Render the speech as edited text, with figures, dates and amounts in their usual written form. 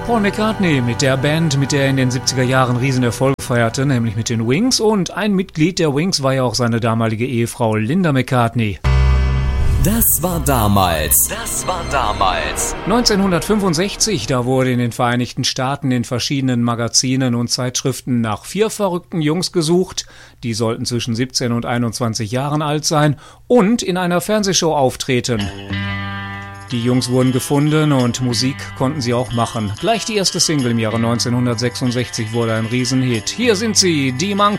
Paul McCartney mit der Band, mit der er in den 70er Jahren Riesenerfolg feierte, nämlich mit den Wings. Und ein Mitglied der Wings war ja auch seine damalige Ehefrau Linda McCartney. Das war damals. Das war damals. 1965, da wurde in den Vereinigten Staaten in verschiedenen Magazinen und Zeitschriften nach 4 verrückten Jungs gesucht. Die sollten zwischen 17 und 21 Jahren alt sein und in einer Fernsehshow auftreten. Die Jungs wurden gefunden und Musik konnten sie auch machen. Gleich die erste Single im Jahre 1966 wurde ein Riesenhit. Hier sind sie, die Monkees.